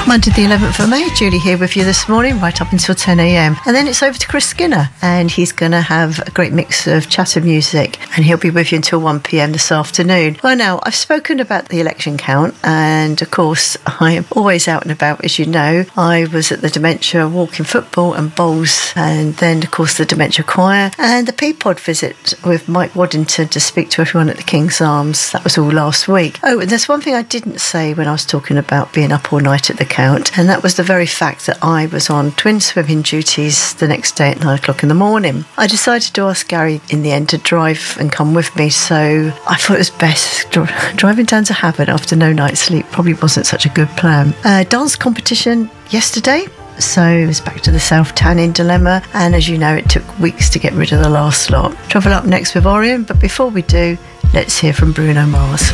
Monday the 11th of May, Julie here with you this morning, right up until 10 a.m. And then it's over to Chris Skinner, and he's going to have a great mix of chatter music, and he'll be with you until 1 p.m. this afternoon. Well, now, I've spoken about the election count, and of course, I am always out and about, as you know. I was at the Dementia Walking Football and Bowls, and then, of course, the Dementia Choir, and the Peapod visit with Mike Waddington to speak to everyone at the King's Arms. That was all last week. Oh, and there's one thing I didn't say when I was talking about being up all night at the count, and that was the very fact that I was on twin swimming duties the next day at 9 o'clock in the morning. I decided to ask Gary in the end to drive and come with me, so I thought it was best. Driving down to Havant after no night's sleep probably wasn't such a good plan. Dance competition yesterday, so it was back to the self-tanning dilemma, and as you know, it took weeks to get rid of the last lot. Travel up next with Orion, but before we do, let's hear from Bruno Mars.